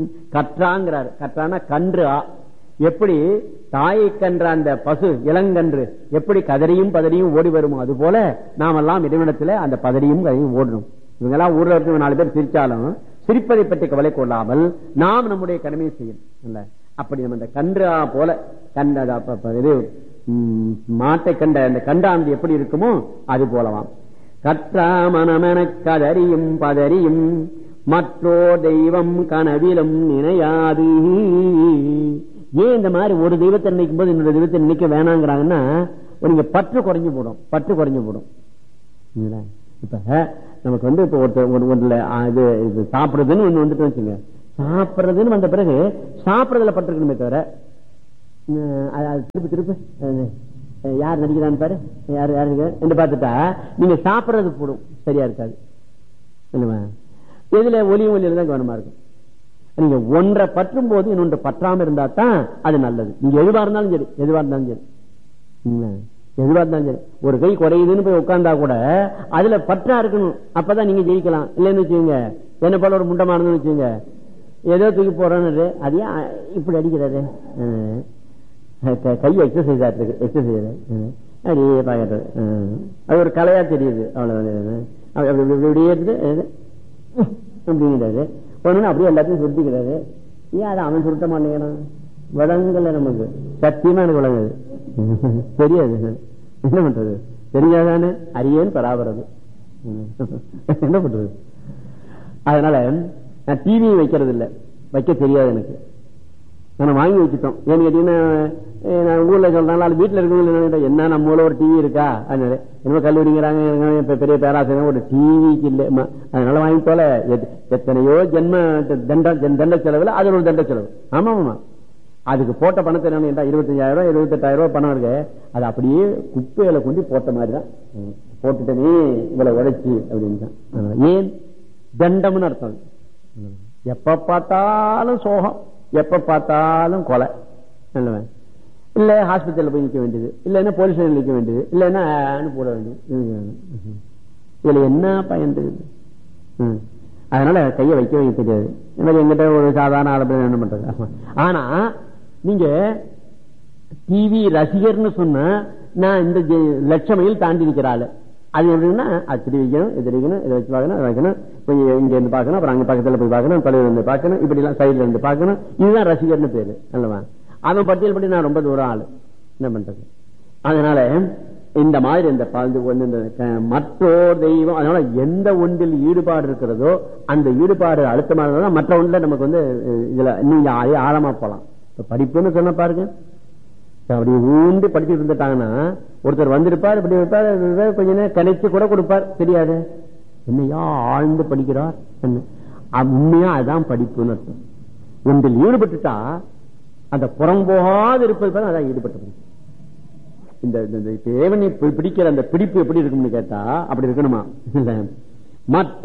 கற்றாங்கிறார். கற்றான கன்று. எப்படி தாயை கன்ற அந்த பசு இளங்கன்று எப்படி கதறியும் பதறியும் ஓடி வருமோ அது போல நாமெல்லாம் இறைவனத்துல அந்த பதறியும் கதறியும் ஓடணும். இவங்கெல்லாம் ஊர்ல இருந்து 4 பேர் சிரிச்சாலும் சிரிப்பதை பற்றி கவலை கொள்ளாமல் நாம் நம்முடைய கடமையை செய்யணும். அப்படி நம்ம இந்த கன்றா போல இது மாட்டை கண்ட அந்த கண்டாந்து எப்படி இருக்குமோ அது போலவாம். கற்றா மனமென கதறியும் பதறியும் மற்றோ தெய்வம் கனவிலும் நினையாது. ஏன் இந்த மாதிரி ஒரு தெய்வத்தை நினைக்கும் போது இன்னொரு தெய்வத்தை நினைக்க வேணாங்கிறாங்கன்னா நீங்க பற்று குறைஞ்சு போடும். பற்று குறைஞ்சு போடும். இப்ப நமக்கு வந்து இப்ப ஒருத்தர் இது சாப்பிடுறதுன்னு ஒண்ணு வந்துட்டு வச்சுங்க. சாப்பிடுறதுன்னு வந்த பிறகு சாப்பிடுறதுல பட்டிருக்கணுமே தவிர திருப்பி திருப்பி யார் நடிக்கிறான்னு பாரு, யாரு யாரு என்று பார்த்துட்டா நீங்க சாப்பிடுறது போடும் சரியா இருக்காது. எதுல ஒலியும் ஒலியில தான் கவனமா இருக்கும். நீங்க ஒன்றை பற்றும் போது இன்னொன்று பற்றாம இருந்தா தான் அது நல்லது. நீங்க எதுவா இருந்தாலும் சரி, எதுவா இருந்தாலும் சரி, எதுவா இருந்தாலும் சரி. ஒரு கை குறையுதுன்னு போய் உட்கார்ந்தா கூட அதுல பற்றா இருக்கணும். அப்பதான் நீங்க ஜெயிக்கலாம். இல்லைன்னு வச்சுக்கோங்க, என்ன போல ஒரு முண்டமானதுன்னு வச்சுக்கோங்க, ஏதோ தூக்கி போறான்னு அதையே இப்படி அடிக்கிறாரு. கை எக்ஸசைஸ் ஆயிருக்கு. எக்ஸசைஸ் அப்படியே பாக்கிறது. அது ஒரு கலையா தெரியுது. அவ்வளவு அப்படியே அப்படிங்கிறாரு. ஒண்ணு அப்படியே எல்லாத்தையும் சுருட்டிக்கிறாரு. ஏன் அதை அவன் சுருட்ட மாட்டேங்கிறான்? விளங்கல நமக்கு. சத்தியமா எனக்கு விளங்குது. தெரியாது. என்ன பண்றது? தெரியாதானே அரியேன் பராபரது. என்ன பண்றது? அதனால நான் டிவி வைக்கிறது இல்லை, வைக்க தெரியாது எனக்கு. நான் வாங்கி வச்சுட்டோம். ஏன்னு கேட்டீங்கன்னா நான் ஊர்ல சொல்றேன், வீட்டுல இருக்கவங்க என்ன நம்ம ஊர்ல ஒரு டிவி இருக்கா, அதனால என்ன கல்லூரிங்கிறாங்க பெரிய பேராசிரியர் ஒரு டிவிக்கு இல்லை, அதனால வாங்கி போல எத்தனையோ ஜென்ம தண்ட செலவுல அது ஒரு தண்ட செலவு. ஆமா ஆமா, அதுக்கு போட்ட பணத்தை என்ன 25,000 78,000 பணம் இருக்கு. அது அப்படியே குப்பையில கொண்டு போட்ட மாதிரிதான் போட்டுட்டனே இவ்வளவு உழைச்சி அப்படின்னு தான். ஏன் தண்டம்னு அர்த்தம். எப்ப பார்த்தாலும் சோகம், எப்ப பார்த்தாலும் கொலை, இல்ல ஹாஸ்பிட்டல்ல போய் நிக்க வேண்டியது, இல்லன்னா போலீஸ் ஸ்டேஷன் நிக்க வேண்டியது, இல்லன்னா போட வேண்டியது. இதுல என்ன பயன் இருக்குது? அதனால கையை வைக்க தெரியாது. எங்கிட்ட ஒரு சாதாரண ஆளு என்ன பண்றது? ஆனா நீங்க டிவி ரசிகர்னு சொன்னா நான் இந்த 1,00,000 மைல் தாண்டி நிக்கிறாள். அது எப்படின்னா அது திரி வைக்கணும், இது வைக்கணும், இதை வச்சு பார்க்கணும், அதை வைக்கணும், இங்க இருந்து பார்க்கணும், அப்புறம் அங்க பக்கத்துல போய் பார்க்கணும், தொலைவில் இருந்து பார்க்கணும், இப்படி எல்லாம் சைட்ல இருந்து பார்க்கணும். இதுதான் ரசிகர்னு பேரு அல்லவா? அவன் பட்டியல் படி நான் ரொம்ப தூரம் ஆளு. என்ன பண்றது? அதனால இந்த மாதிரி இந்த மற்றோர் தெய்வம், அதனால எந்த ஒன்றில் ஈடுபாடு இருக்கிறதோ அந்த ஈடுபாடு அழுத்தமாக மற்ற ஒன்றில் நமக்கு வந்து இதுல இன்னும் ஆழமா போலாம். இப்ப படிப்புன்னு சொன்ன பாருங்க, அப்படி ஊண்டி படிச்சுட்டு இருந்துட்டாங்கன்னா ஒருத்தர் வந்திருப்பார், இப்படி இருப்பார், கொஞ்ச நேரம் கணிச்சு கூட கொடுப்பார், தெரியாது என்னையா ஆழ்ந்து படிக்கிறார். உண்மையா அதுதான் படிப்புன்னு அர்த்தம். ஒன்றில் ஈடுபட்டுட்டா அந்த புறம்போகாது இருப்பது அதான் ஈடுபட்டு. இந்த தேவனை பிடிக்கிற அந்த பிடிப்பு எப்படி இருக்கும்னு கேட்டா அப்படி இருக்கணுமா? இல்ல மற்ற